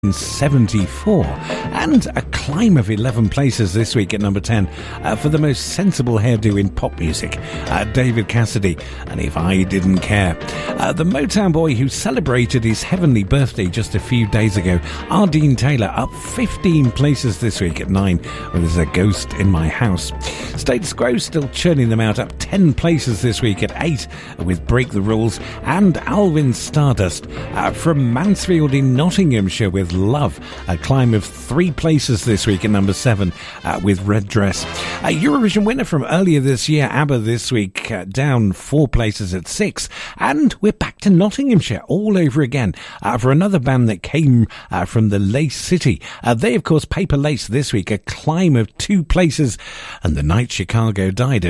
74, and a climb of 11 places this week at number 10 for the most sensible hairdo in pop music, David Cassidy and If I Didn't Care. The Motown boy who celebrated his heavenly birthday just a few days ago, Ardeen Taylor, up 15 places this week at 9 with There's a Ghost in My House. Status Quo still churning them out, up 10 places this week at 8 with Break the Rules, and Alvin Stardust from Mansfield in Nottinghamshire with Love, a climb of 3 places this week at number 7 with Red Dress. A Eurovision winner from earlier this year, ABBA, this week down 4 places at 6, and we're back to Nottinghamshire all over again for another band that came from the Lace City. They, of course, Paper Lace this week, a climb of 2 places, and The Night Chicago Died.